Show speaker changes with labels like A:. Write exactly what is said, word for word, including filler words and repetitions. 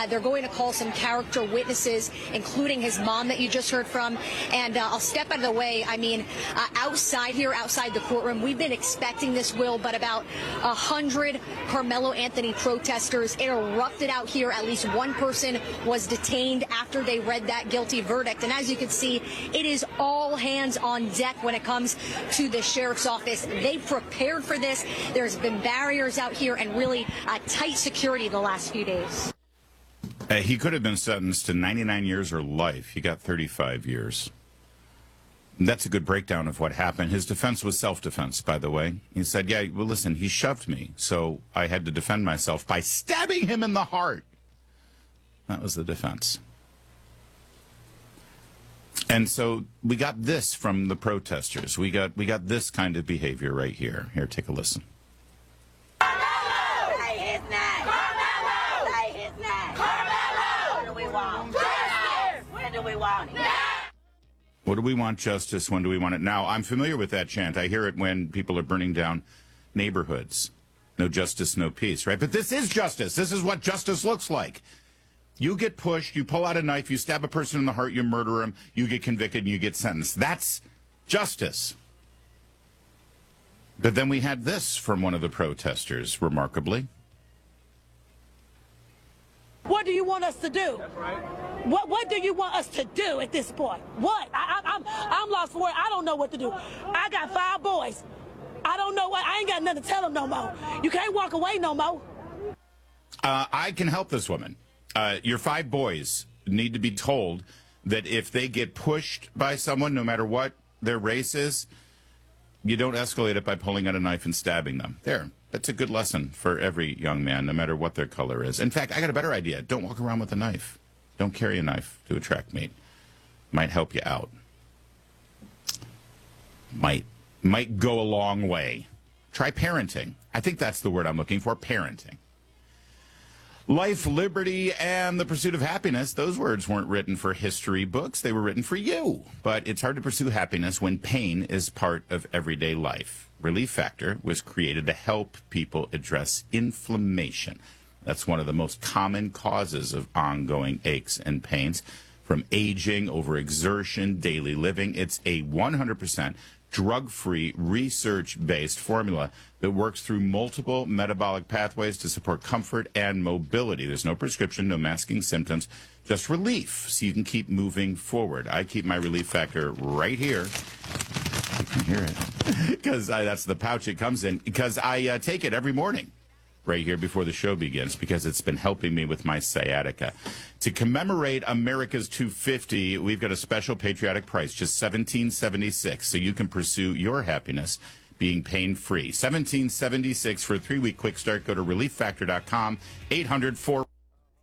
A: Uh, they're going to call some character witnesses, including his mom that you just heard from. And uh, I'll step out of the way. I mean, uh, outside here, outside the courtroom, we've been expecting this, Will, but about a hundred Carmelo Anthony protesters erupted out here. At least one person was detained after they read that guilty verdict. And as you can see, it is all hands on deck when it comes to the sheriff's office. They prepared for this. There's been barriers out here and really uh, tight security the last few days.
B: Uh, he could have been sentenced to ninety-nine years or life. He got thirty-five years. That's a good breakdown of what happened. His defense was self-defense, by the way. He said, yeah, well, listen, he shoved me, so I had to defend myself by stabbing him in the heart. That was the defense. And so we got this from the protesters. We got we got this kind of behavior right here. Here, take a listen.
C: Carmelo! Say his name! Carmelo! Say his name! Carmelo! When do we want justice? When do we want it? Now!
B: What do we want justice? When do we want it? Now, I'm familiar with that chant. I hear it when people are burning down neighborhoods. No justice, no peace, right? But this is justice. This is what justice looks like. You get pushed, you pull out a knife, you stab a person in the heart, you murder him, you get convicted, and you get sentenced. That's justice. But then we had this from one of the protesters, remarkably.
D: What do you want us to do? That's right. What What do you want us to do at this point? What? I, I, I'm I'm lost for words. I don't know what to do. I got five boys. I don't know what. I ain't got nothing to tell them no more. You can't walk away no more.
B: Uh, I can help this woman. Uh, your five boys need to be told that if they get pushed by someone, no matter what their race is, you don't escalate it by pulling out a knife and stabbing them. There. That's a good lesson for every young man, no matter what their color is. In fact, I got a better idea. Don't walk around with a knife. Don't carry a knife to a track meet. Might help you out. Might might go a long way. Try parenting. I think that's the word I'm looking for, parenting. Life, liberty, and the pursuit of happiness, those words weren't written for history books. They were written for you. But it's hard to pursue happiness when pain is part of everyday life. Relief Factor was created to help people address inflammation. That's one of the most common causes of ongoing aches and pains, from aging, overexertion, daily living. It's a one hundred percent drug-free, research-based formula that works through multiple metabolic pathways to support comfort and mobility. There's no prescription, no masking symptoms, just relief, so you can keep moving forward. I keep my Relief Factor right here. You can hear it. Because that's the pouch it comes in. Because I uh, take it every morning right here before the show begins, because it's been helping me with my sciatica. To commemorate America's two fifty, we've got a special patriotic price, just seventeen seventy-six, so you can pursue your happiness being pain-free. seventeen seventy-six for a three-week quick start. Go to relief factor dot com, eight hundred four